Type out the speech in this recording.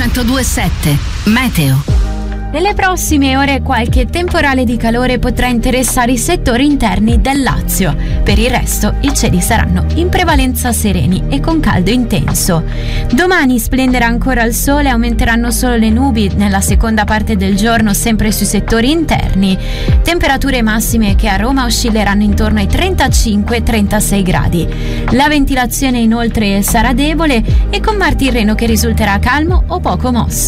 102.7 Meteo. Nelle prossime ore qualche temporale di calore potrà interessare i settori interni del Lazio. Per il resto i cieli saranno in prevalenza sereni e con caldo intenso. Domani splenderà ancora il sole, aumenteranno solo le nubi nella seconda parte del giorno sempre sui settori interni. Temperature massime che a Roma oscilleranno intorno ai 35-36 gradi. La ventilazione inoltre sarà debole e con mar Tirreno che risulterà calmo o poco mosso.